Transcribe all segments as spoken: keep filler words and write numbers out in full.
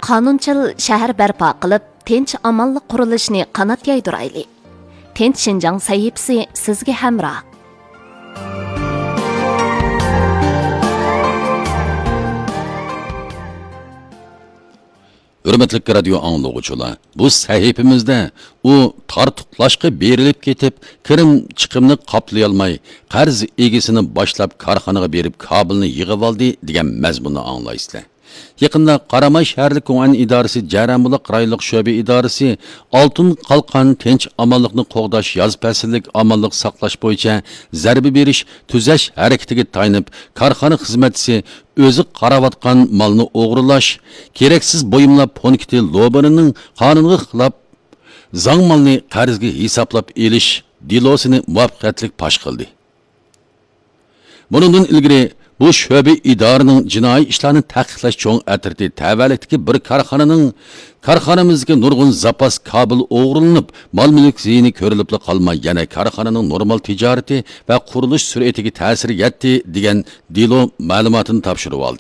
qonunchil shahar barpo qilib, tinch amonlik qurilishini qanot yaydirayli. Tinch Shinjang sahifasi sizga hamroh. Hürmetlik radyo anlıqçılar, bu sahifimizde o tartıqlaşqa berilip ketip, kirim chiqimni qaplayolmay, qarz egisini başlap karxanaga berib Kabulni yig'ib oldi degan mazmunni anglaysizlar. Yaqinda Qaramay shaharlik Ko'ng'an idorasi Jaranbuloq rayonlik sho'ba idorasi Oltin qalqon tinch amonlikni qo'g'dash yoz fasllik amonlik saqlash bo'yicha zarba berish, tuzash harakatiga tayanib, korxona xizmatchisi o'zi qarawatgan malni o'g'irlash, keraksiz bo'yimlab punkti lobirining qonunga xilop zang malni qarzga hisoblab elish dilosini muvaffaqiyatli pash qildi. Bundan ilgari bu şöbe idarının jinoiy ishlarni taqiqlash cho'ng atirdi tavallikdagi bir korxonaning korxonamizga nurg'un zapas Kabul o'g'irlanib, mol-mulk ziyni ko'rilib qolmay, yana korxonaning normal tijorati va qurilish sur'atiga ta'sir etdi degan dilo ma'lumotini topshirib oldi.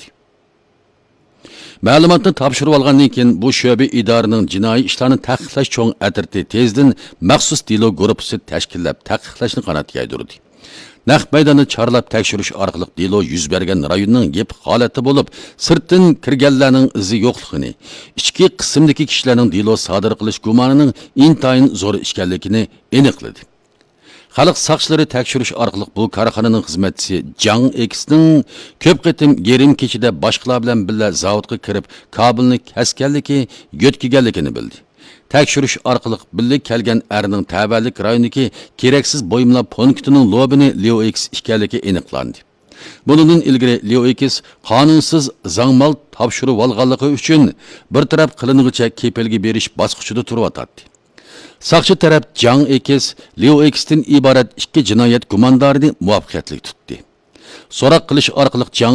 Ma'lumotni topshirib olgandan keyin bu şöbe idarının jinoiy ishlarni taqiqlash cho'ng atirdi tezdan maxsus dilo guruhi tashkillab taqiqlashni qanot yaydirdi. Naq maydonni chorlab tekshirish orqali delo yuz bergan rayonning yep holati bo'lib, sirtdan kirganlarning izi yo'qligini, ichki qismdagi kishilarning delo sodir qilish gumonining intayin zo'r ekanligini aniqladi. Xalq soqchilari tekshirish orqali bu korxonaning xizmatchisi Jang X'ning ko'p qatim yerim kechida boshqalar bilan birga zavodga kirib, Kabulni kaskanligi, yo'tkiganligini bildi. Tekshirish orqali birlik kelgan erning tavallik rayonidagi keraksiz bo'yimlar punktining lobini Leo X ekanligi aniqlandi. Bundan ilgari Leo X qonunsiz zangmal topshirib olganligi uchun bir taraf qilinig'icha kepilga berish bosqichida turibdi. Saqchi taraf Jang X Leo X'dan iborat ikki jinoyat gumondorini muvaffaqiyatli tutdi. So'roq qilish orqali